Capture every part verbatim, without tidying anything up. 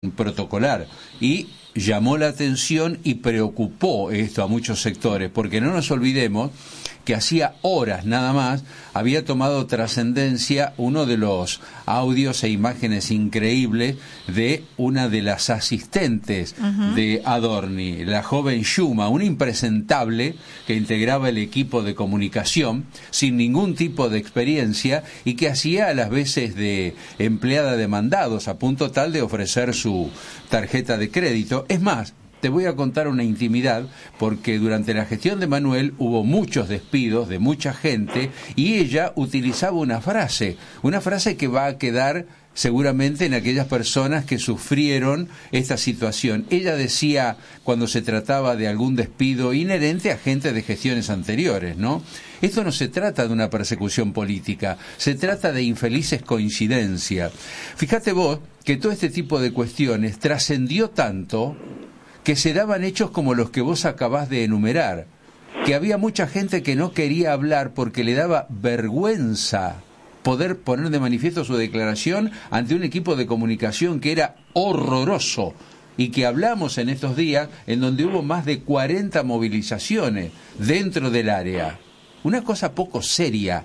protocolar, y llamó la atención y preocupó esto a muchos sectores, porque no nos olvidemos que hacía horas nada más había tomado trascendencia uno de los audios e imágenes increíbles de una de las asistentes uh-huh. de Adorni, la joven Schuma, una impresentable que integraba el equipo de comunicación sin ningún tipo de experiencia y que hacía a las veces de empleada de mandados, a punto tal de ofrecer su tarjeta de crédito. Es más, te voy a contar una intimidad, porque durante la gestión de Manuel hubo muchos despidos de mucha gente y ella utilizaba una frase, una frase que va a quedar seguramente en aquellas personas que sufrieron esta situación. Ella decía, cuando se trataba de algún despido inherente a gente de gestiones anteriores, ¿no? Esto no se trata de una persecución política, se trata de infelices coincidencias. Fíjate vos que todo este tipo de cuestiones trascendió tanto que se daban hechos como los que vos acabás de enumerar, que había mucha gente que no quería hablar porque le daba vergüenza poder poner de manifiesto su declaración ante un equipo de comunicación que era horroroso, y que hablamos en estos días en donde hubo más de cuarenta movilizaciones dentro del área. Una cosa poco seria.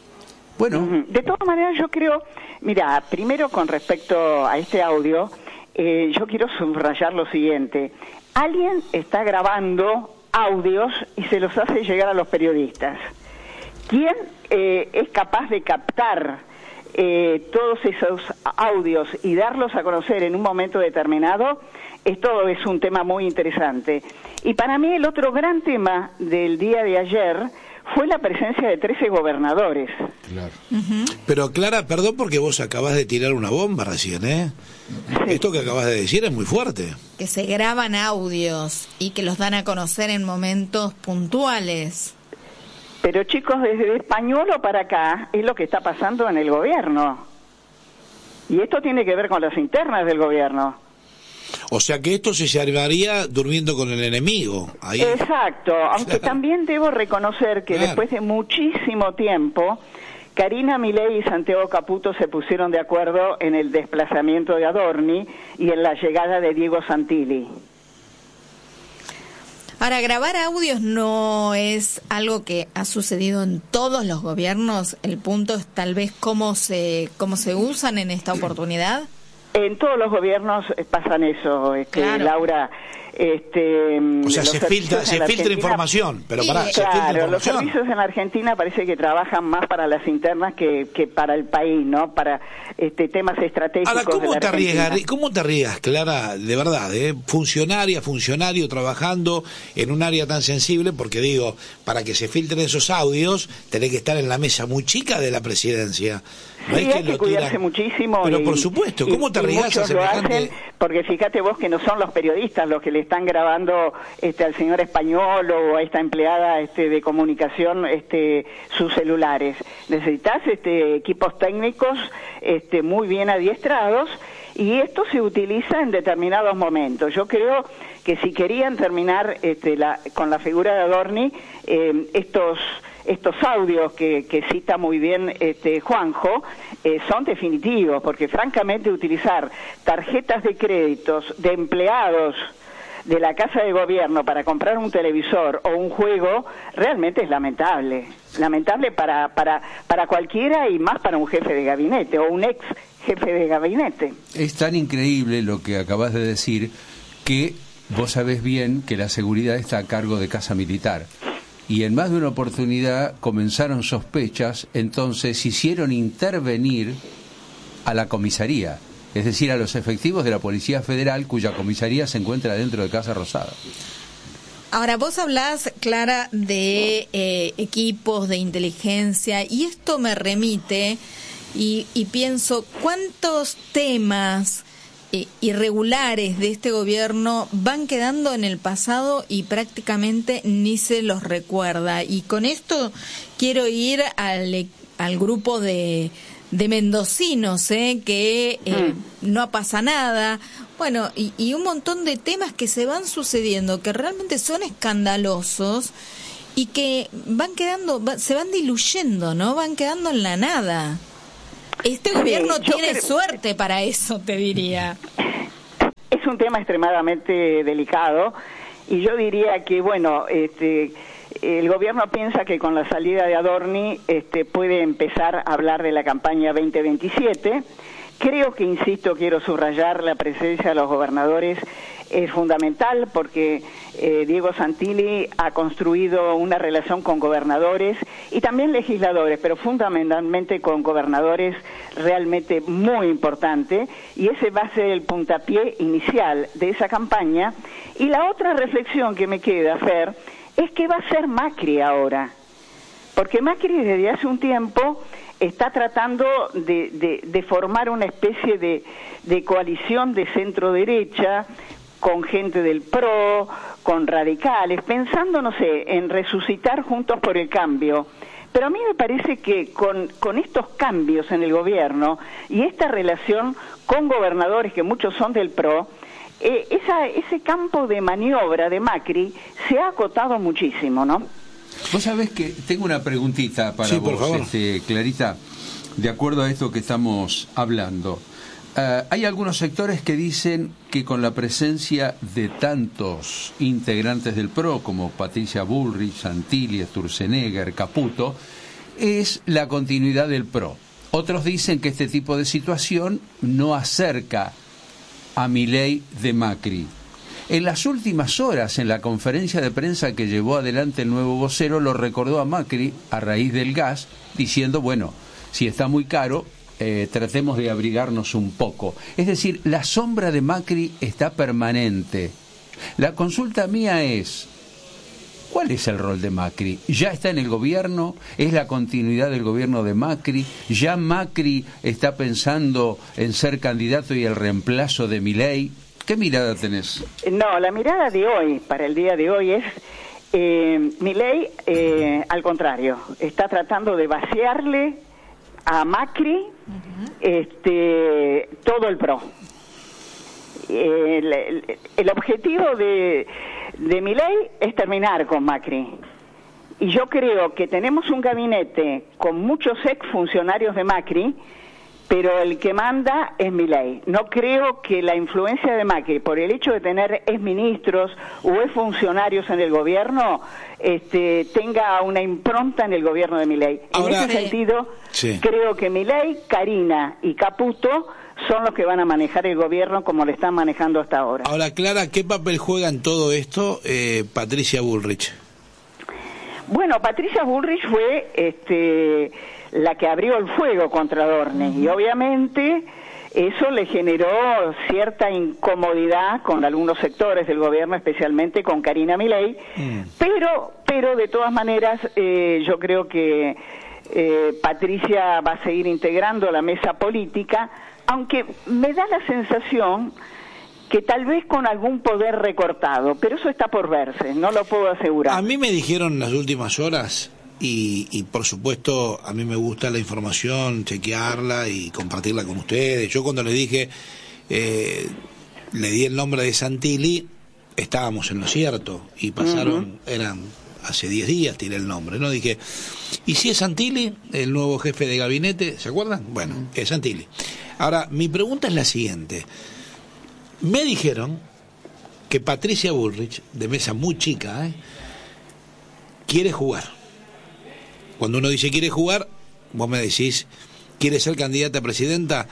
Bueno, de todas maneras yo creo, mira, primero con respecto a este audio, Eh, yo quiero subrayar lo siguiente. Alguien está grabando audios y se los hace llegar a los periodistas. ¿Quién eh, es capaz de captar eh, todos esos audios y darlos a conocer en un momento determinado? Esto es un tema muy interesante. Y para mí el otro gran tema del día de ayer fue la presencia de trece gobernadores. Claro. Uh-huh. Pero Clara, perdón porque vos acabás de tirar una bomba recién, ¿eh? Sí. Esto que acabas de decir es muy fuerte. Que se graban audios y que los dan a conocer en momentos puntuales. Pero chicos, desde Españolo para acá es lo que está pasando en el gobierno. Y esto tiene que ver con las internas del gobierno. O sea que esto se llevaría durmiendo con el enemigo. Ahí. Exacto, aunque claro. También debo reconocer que claro. Después de muchísimo tiempo, Karina Milei y Santiago Caputo se pusieron de acuerdo en el desplazamiento de Adorni y en la llegada de Diego Santilli. Ahora, grabar audios no es algo que ha sucedido en todos los gobiernos. El punto es tal vez cómo se, cómo se usan en esta oportunidad. En todos los gobiernos pasan eso, este, claro. Laura. Este, o sea, se filtra, se filtra información, pero pará, se claro, filtra información. Los servicios en la Argentina parece que trabajan más para las internas que, que para el país, ¿no? Para este temas estratégicos. Ahora, ¿cómo de la te Argentina. arriesgas, cómo te arriesgas, Clara, de verdad, eh? Funcionaria, funcionario trabajando en un área tan sensible, porque digo, para que se filtren esos audios, tenés que estar en la mesa muy chica de la presidencia. No sí, hay que, hay que cuidarse tiran... muchísimo. Pero y, por supuesto, ¿cómo y, te arriesgas a semejante? Hacen, porque fíjate vos que no son los periodistas los que le están grabando este al señor Español o a esta empleada este de comunicación este sus celulares. Necesitas este equipos técnicos este muy bien adiestrados, y esto se utiliza en determinados momentos. Yo creo que si querían terminar este la con la figura de Adorni, eh, estos estos audios que, que cita muy bien este Juanjo eh, son definitivos, porque francamente utilizar tarjetas de créditos de empleados de la Casa de Gobierno para comprar un televisor o un juego realmente es lamentable, lamentable para para para cualquiera, y más para un jefe de gabinete o un ex jefe de gabinete. Es tan increíble lo que acabas de decir que vos sabés bien que la seguridad está a cargo de Casa Militar. Y en más de una oportunidad comenzaron sospechas, entonces hicieron intervenir a la comisaría, es decir, a los efectivos de la Policía Federal, cuya comisaría se encuentra dentro de Casa Rosada. Ahora, vos hablás, Clara, de eh, equipos de inteligencia, y esto me remite, y, y pienso, ¿cuántos temas irregulares de este gobierno van quedando en el pasado y prácticamente ni se los recuerda? Y con esto quiero ir al, al grupo de, de mendocinos, ¿eh? que eh, mm. no pasa nada. Bueno, y, y un montón de temas que se van sucediendo, que realmente son escandalosos y que van quedando, se van diluyendo, ¿no? Van quedando en la nada. Este gobierno sí, tiene creo... suerte para eso, te diría. es un tema extremadamente delicado y yo diría que, bueno, este, el gobierno piensa que con la salida de Adorni este, puede empezar a hablar de la campaña veinte veintisiete. Creo que, insisto, quiero subrayar la presencia de los gobernadores es fundamental porque eh, Diego Santilli ha construido una relación con gobernadores y también legisladores, pero fundamentalmente con gobernadores realmente muy importante, y ese va a ser el puntapié inicial de esa campaña. Y la otra reflexión que me queda, Fer, es que va a ser Macri ahora, porque Macri desde hace un tiempo está tratando de, de, de formar una especie de, de coalición de centro-derecha con gente del P R O, con radicales, pensando, no sé, en resucitar Juntos por el Cambio. Pero a mí me parece que con, con estos cambios en el gobierno y esta relación con gobernadores, que muchos son del P R O, eh, esa, ese campo de maniobra de Macri se ha acotado muchísimo, ¿no? Vos sabés que tengo una preguntita para sí, vos, por favor. Este, Clarita, de acuerdo a esto que estamos hablando. Uh, hay algunos sectores que dicen que con la presencia de tantos integrantes del P R O como Patricia Bullrich, Santilli, Sturzenegger, Caputo, es la continuidad del P R O. Otros dicen que este tipo de situación no acerca a Milei de Macri. En las últimas horas, en la conferencia de prensa que llevó adelante el nuevo vocero, lo recordó a Macri a raíz del gas, diciendo, bueno, si está muy caro, Eh, tratemos de abrigarnos un poco. Es decir, la sombra de Macri está permanente. La consulta mía es, ¿cuál es el rol de Macri? ¿Ya está en el gobierno? ¿Es la continuidad del gobierno de Macri? ¿Ya Macri está pensando en ser candidato y el reemplazo de Milei? ¿Qué mirada tenés? No, la mirada de hoy, para el día de hoy, es eh, Milei, eh, al contrario, está tratando de vaciarle a Macri uh-huh. este todo el P R O. El, el, el objetivo de, de Milei es terminar con Macri. Y yo creo que tenemos un gabinete con muchos exfuncionarios de Macri, pero el que manda es Milei. No creo que la influencia de Macri, por el hecho de tener exministros o exfuncionarios en el gobierno, este, tenga una impronta en el gobierno de Milei. Ahora, en ese sentido, sí. creo que Milei, Karina y Caputo son los que van a manejar el gobierno como lo están manejando hasta ahora. Ahora, Clara, ¿qué papel juega en todo esto eh, Patricia Bullrich? Bueno, Patricia Bullrich fue este, la que abrió el fuego contra Adorni, y obviamente eso le generó cierta incomodidad con algunos sectores del gobierno, especialmente con Karina Milei, mm. pero pero de todas maneras eh, yo creo que eh, Patricia va a seguir integrando la mesa política, aunque me da la sensación que tal vez con algún poder recortado, pero eso está por verse, no lo puedo asegurar. A mí me dijeron en las últimas horas, y, y por supuesto a mí me gusta la información, chequearla y compartirla con ustedes. Yo cuando le dije, eh, le di el nombre de Santilli, estábamos en lo cierto, y pasaron, uh-huh. eran hace diez días, tiré el nombre, ¿no? Dije, ¿y si es Santilli, el nuevo jefe de gabinete? ¿Se acuerdan? Bueno, es Santilli. Ahora, mi pregunta es la siguiente. Me dijeron que Patricia Bullrich, de mesa muy chica, ¿eh? quiere jugar. Cuando uno dice quiere jugar, vos me decís, ¿quiere ser candidata a presidenta?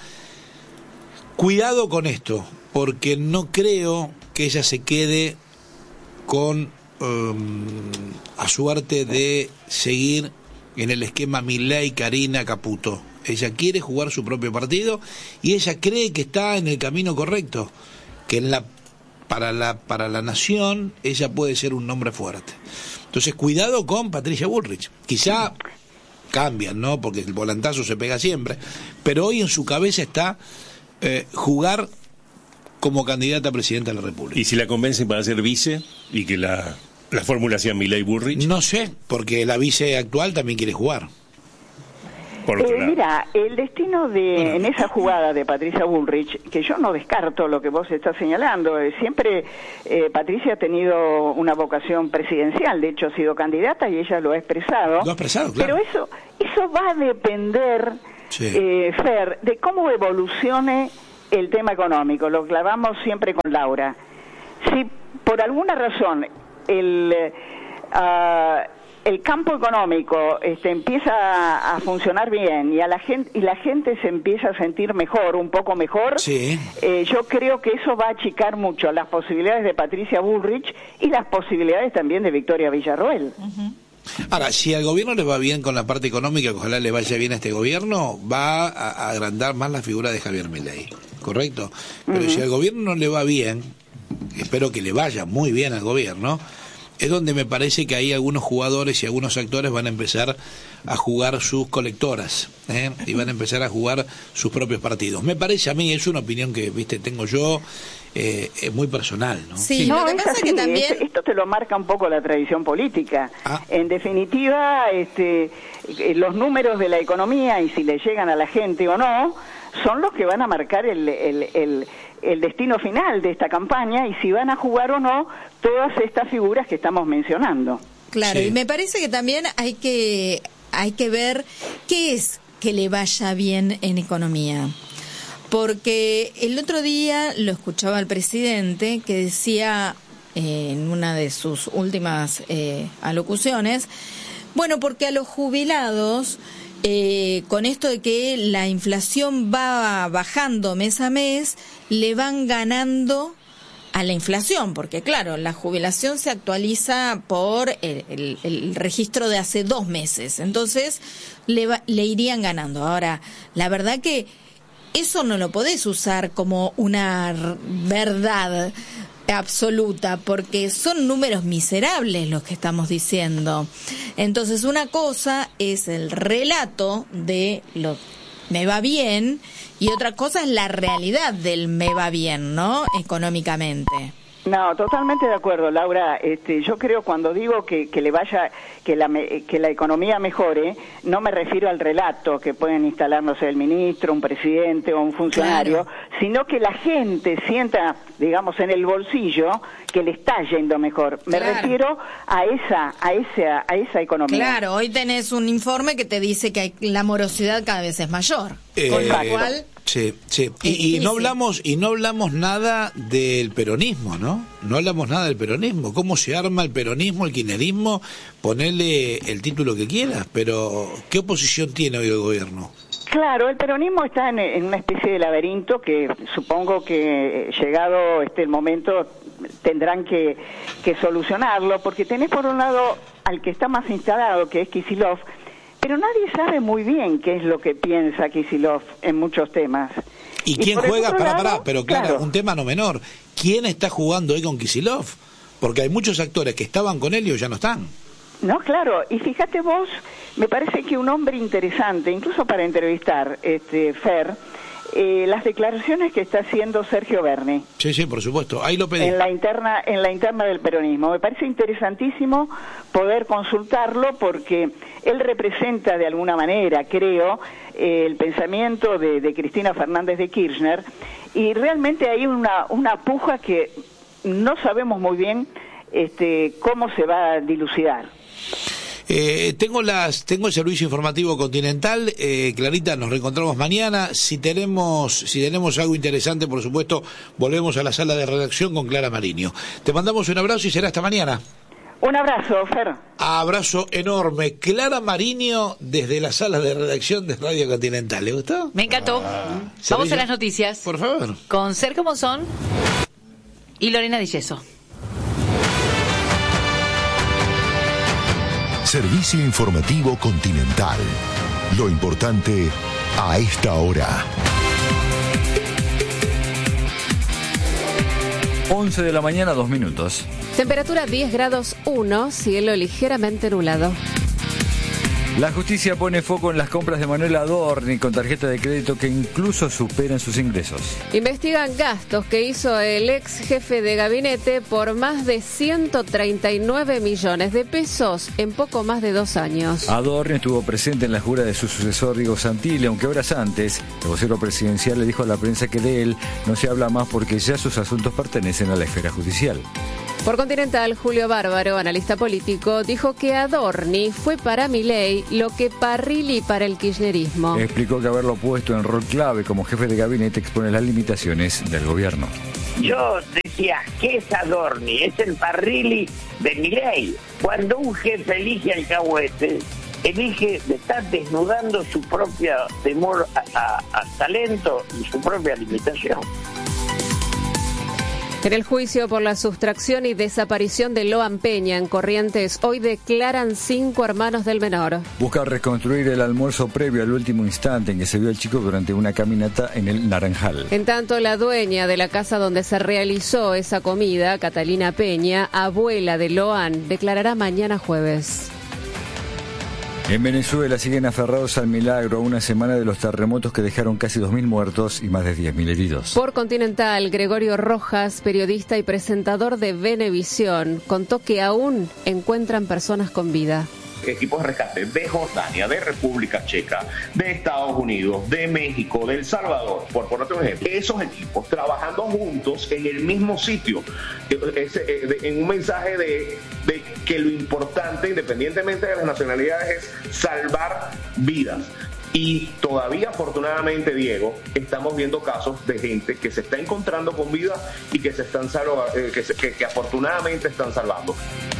Cuidado con esto, porque no creo que ella se quede con um, a suerte de seguir en el esquema Milei, Karina, Caputo. Ella quiere jugar su propio partido y ella cree que está en el camino correcto, que en la para la para la nación ella puede ser un nombre fuerte. Entonces cuidado con Patricia Bullrich. Quizá cambian, ¿no? Porque el volantazo se pega siempre, pero hoy en su cabeza está eh, jugar como candidata a presidenta de la República. ¿Y si la convencen para ser vice y que la la fórmula sea Milei Bullrich? No sé, porque la vice actual también quiere jugar. Eh, mira, el destino de bueno. en esa jugada de Patricia Bullrich, que yo no descarto lo que vos estás señalando, eh, siempre eh, Patricia ha tenido una vocación presidencial, de hecho ha sido candidata y ella lo ha expresado. Lo ha expresado, claro. Pero eso, eso va a depender, sí. eh, Fer, de cómo evolucione el tema económico, lo clavamos siempre con Laura. Si por alguna razón el... Uh, el campo económico este, empieza a, a funcionar bien y a la gente y la gente se empieza a sentir mejor, un poco mejor, sí. eh, yo creo que eso va a achicar mucho las posibilidades de Patricia Bullrich y las posibilidades también de Victoria Villarroel. Uh-huh. Ahora, si al gobierno le va bien con la parte económica, que ojalá le vaya bien a este gobierno, va a, a agrandar más la figura de Javier Milei, ¿correcto? Pero uh-huh. si al gobierno no le va bien, espero que le vaya muy bien al gobierno, es donde me parece que ahí algunos jugadores y algunos actores van a empezar a jugar sus colectoras, ¿eh? y van a empezar a jugar sus propios partidos. Me parece a mí, es una opinión que, viste, tengo yo, eh, es muy personal, ¿no? Sí, no, lo que pasa es que también... Esto te lo marca un poco la tradición política. Ah. En definitiva, este, los números de la economía y si le llegan a la gente o no, son los que van a marcar el... el, el el destino final de esta campaña y si van a jugar o no todas estas figuras que estamos mencionando. Claro, sí. Y me parece que también hay que hay que ver qué es que le vaya bien en economía. Porque el otro día lo escuchaba el presidente que decía eh, en una de sus últimas eh, alocuciones, bueno, porque a los jubilados Eh, con esto de que la inflación va bajando mes a mes, le van ganando a la inflación, porque claro, la jubilación se actualiza por el, el, el registro de hace dos meses, entonces le, va, le irían ganando. Ahora, la verdad que eso no lo podés usar como una verdad absoluta, porque son números miserables los que estamos diciendo. Entonces, una cosa es el relato de lo me va bien y otra cosa es la realidad del me va bien, ¿no? Económicamente. No, totalmente de acuerdo, Laura. Este, yo creo cuando digo que, que le vaya, que la que la economía mejore, no me refiero al relato que pueden instalar, no sé, el ministro, un presidente o un funcionario, claro. sino que la gente sienta, digamos, en el bolsillo que le está yendo mejor. Me claro. refiero a esa, a esa, a esa economía. Claro, hoy tenés un informe que te dice que hay, la morosidad cada vez es mayor. Eh, con lo cual Sí, sí. Y, y no hablamos y no hablamos nada del peronismo, ¿no? No hablamos nada del peronismo. ¿Cómo se arma el peronismo, el kirchnerismo? Ponerle el título que quieras, pero ¿qué oposición tiene hoy el gobierno? Claro, el peronismo está en, en una especie de laberinto que supongo que llegado este el momento tendrán que, que solucionarlo, porque tenés por un lado al que está más instalado, que es Kicillof, pero nadie sabe muy bien qué es lo que piensa Kicillof en muchos temas. ¿Y, ¿Y quién juega? Pará, pará, pero claro, claro, un tema no menor. ¿Quién está jugando hoy con Kicillof? Porque hay muchos actores que estaban con él y hoy ya no están. No, claro, y fíjate vos, me parece que un hombre interesante, incluso para entrevistar, este Fer, eh, las declaraciones que está haciendo Sergio Berni. Sí, sí, por supuesto, ahí lo pedí. En la interna, en la interna del peronismo. Me parece interesantísimo poder consultarlo porque él representa de alguna manera, creo, eh, el pensamiento de, de Cristina Fernández de Kirchner y realmente hay una, una puja que no sabemos muy bien este, cómo se va a dilucidar. Eh, tengo las tengo el servicio informativo continental. eh, Clarita, nos reencontramos mañana. Si tenemos si tenemos algo interesante, por supuesto, volvemos a la sala de redacción con Clara Mariño. Te mandamos un abrazo y será hasta mañana. Un abrazo, Fer. Abrazo enorme. Clara Mariño desde la sala de redacción de Radio Continental. ¿Le gustó? Me encantó. Ah. Vamos a las noticias. Por favor. Con Sergio Monzón y Lorena Di Yeso. Servicio Informativo Continental. Lo importante a esta hora. once de la mañana, dos minutos. Temperatura diez grados uno, cielo ligeramente nublado. La justicia pone foco en las compras de Manuel Adorni con tarjeta de crédito que incluso superan sus ingresos. Investigan gastos que hizo el ex jefe de gabinete por más de ciento treinta y nueve millones de pesos en poco más de dos años. Adorni estuvo presente en la jura de su sucesor Diego Santilli, aunque horas antes, el vocero presidencial le dijo a la prensa que de él no se habla más porque ya sus asuntos pertenecen a la esfera judicial. Por Continental, Julio Bárbaro, analista político, dijo que Adorni fue para Milei lo que Parrilli para el kirchnerismo. Explicó que haberlo puesto en rol clave como jefe de gabinete expone las limitaciones del gobierno. Yo decía, ¿qué es Adorni? Es el Parrilli de Milei. Cuando un jefe elige al cahuete, elige, está desnudando su propio temor a, a, a talento y su propia limitación. En el juicio por la sustracción y desaparición de Loan Peña en Corrientes, hoy declaran cinco hermanos del menor. Busca reconstruir el almuerzo previo al último instante en que se vio al chico durante una caminata en el Naranjal. En tanto, la dueña de la casa donde se realizó esa comida, Catalina Peña, abuela de Loan, declarará mañana jueves. En Venezuela siguen aferrados al milagro a una semana de los terremotos que dejaron casi dos mil muertos y más de diez mil heridos. Por Continental, Gregorio Rojas, periodista y presentador de Venevisión, contó que aún encuentran personas con vida. Equipos de rescate de Jordania, de República Checa, de Estados Unidos, de México, de El Salvador, por ponerte un ejemplo. Esos equipos trabajando juntos en el mismo sitio, en un mensaje de, de que lo importante, independientemente de las nacionalidades, es salvar vidas. Y todavía, afortunadamente, Diego, estamos viendo casos de gente que se está encontrando con vida y que se están salva, eh, que, se, que, que afortunadamente están salvando.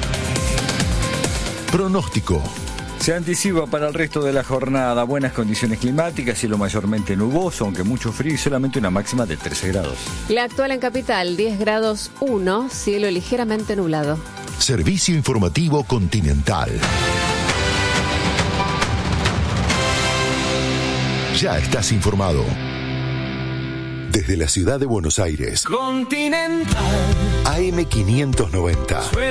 Pronóstico. Se anticipa para el resto de la jornada buenas condiciones climáticas, cielo mayormente nuboso, aunque mucho frío y solamente una máxima de trece grados. La actual en Capital, diez grados uno, cielo ligeramente nublado. Servicio informativo Continental. Ya estás informado. Desde la ciudad de Buenos Aires. Continental. A M quinientos noventa.